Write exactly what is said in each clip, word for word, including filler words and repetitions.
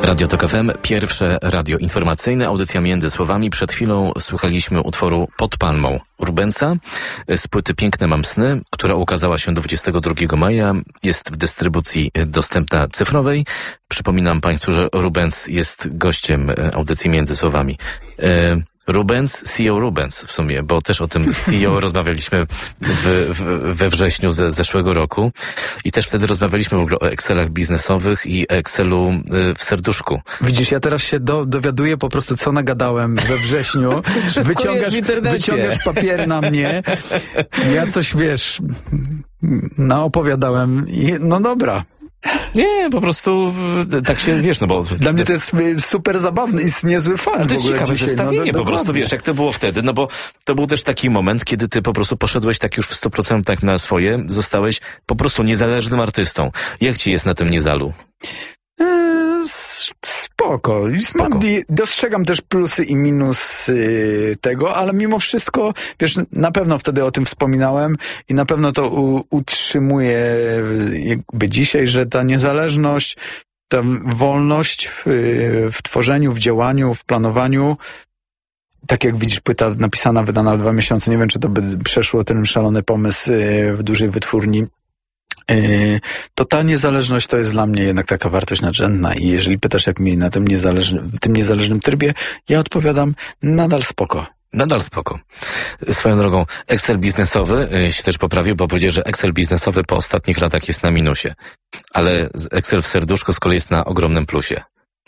Radio Tok F M, pierwsze radio informacyjne, audycja Między Słowami. Przed chwilą słuchaliśmy utworu Pod Palmą Rubensa z płyty Piękne mam sny, która ukazała się dwudziestego drugiego maja. Jest w dystrybucji dostępna cyfrowej. Przypominam Państwu, że Rubens jest gościem audycji Między Słowami. E, Rubens, C E O Rubens w sumie, bo też o tym C E O rozmawialiśmy w, w, we wrześniu ze, zeszłego roku i też wtedy rozmawialiśmy w ogóle o Excelach biznesowych i Excelu w serduszku. Widzisz, ja teraz się do, dowiaduję po prostu, co nagadałem we wrześniu. wyciągasz, wyciągasz papier na mnie, ja coś, wiesz, naopowiadałem i no dobra. Nie, po prostu tak się, wiesz, no bo... Dla mnie to jest super zabawny i niezły fan. Ale to jest ciekawe dzisiaj. zestawienie, no, po prostu, wiesz, jak to było wtedy, no bo to był też taki moment, kiedy ty po prostu poszedłeś tak już w stu procentach na swoje, zostałeś po prostu niezależnym artystą. Jak ci jest na tym Niezalu? Eee, spoko. Spoko. Dostrzegam też plusy i minusy tego, ale mimo wszystko, wiesz, na pewno wtedy o tym wspominałem i na pewno to u, utrzymuję jakby dzisiaj, że ta niezależność, ta wolność w, w tworzeniu, w działaniu, w planowaniu, tak jak widzisz, płyta napisana, wydana w dwa miesiące, nie wiem, czy to by przeszło ten szalony pomysł w dużej wytwórni, to ta niezależność to jest dla mnie jednak taka wartość nadrzędna i jeżeli pytasz, jak mi na tym niezależnym, w tym niezależnym trybie, ja odpowiadam nadal spoko. Nadal spoko. Swoją drogą, Excel biznesowy się też poprawił, bo powiedział, że Excel biznesowy po ostatnich latach jest na minusie, ale Excel w serduszko z kolei jest na ogromnym plusie.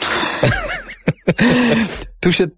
Tu się...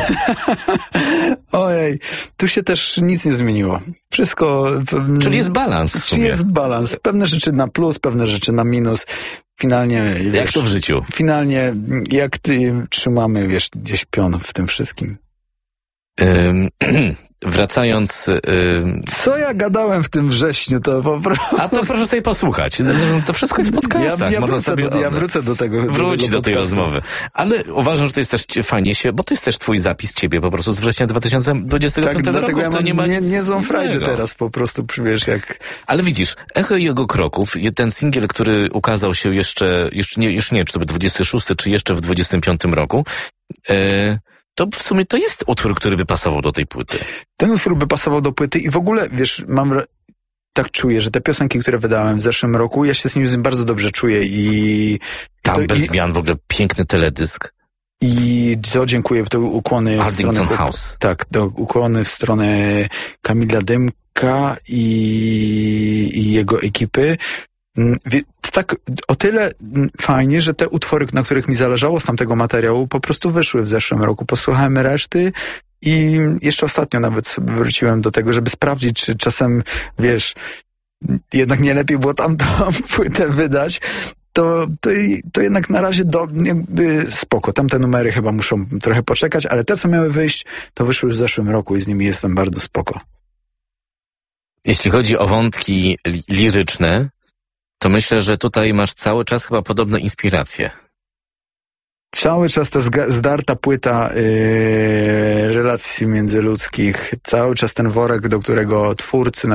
Ojej, tu się też nic nie zmieniło. Wszystko... Czyli jest balans w sumie. Jest balans. Pewne rzeczy na plus, pewne rzeczy na minus. Finalnie... Jak wiesz, to w życiu? Finalnie, jak ty trzymamy, wiesz, gdzieś pion w tym wszystkim. Ym, wracając... Ym... Co ja gadałem w tym wrześniu, to po prostu... A to proszę sobie posłuchać. To wszystko jest w podcastach. Ja, ja, Można wrócę, sobie do, ja wrócę do tego. Wróć do, tego do tej podcastu. rozmowy. Ale uważam, że to jest też fajnie się, bo to jest też twój zapis ciebie po prostu z września dwa tysiące dwudziestego piątego tak, dlatego roku. ja mam nie ma nie, nic niezłą frajdę innego. teraz po prostu, wiesz, jak... Ale widzisz, Echo jego kroków, ten singiel, który ukazał się jeszcze, już nie, już nie, czy to był dwudziesty szósty, czy jeszcze w dwudziestym piątym roku, e, to w sumie to jest utwór, który by pasował do tej płyty. Ten utwór by pasował do płyty i w ogóle, wiesz, mam... Tak czuję, że te piosenki, które wydałem w zeszłym roku, ja się z nimi bardzo dobrze czuję i... Tam to, bez i, zmian w ogóle piękny teledysk. I co dziękuję, to ukłony w stronę... House. Tak, do ukłony w stronę Kamila Dymka i, i jego ekipy. Tak, o tyle fajnie, że te utwory, na których mi zależało z tamtego materiału, po prostu wyszły w zeszłym roku. Posłuchałem reszty i jeszcze ostatnio nawet wróciłem do tego, żeby sprawdzić, czy czasem, wiesz, jednak nie lepiej było tamtą płytę wydać. To, to, to jednak na razie do, jakby spoko. Tamte numery chyba muszą trochę poczekać, ale te, co miały wyjść, to wyszły w zeszłym roku i z nimi jestem bardzo spoko. Jeśli chodzi o wątki li- liryczne, to myślę, że tutaj masz cały czas chyba podobne inspiracje. Cały czas ta zga- zdarta płyta yy, relacji międzyludzkich, cały czas ten worek, do którego twórcy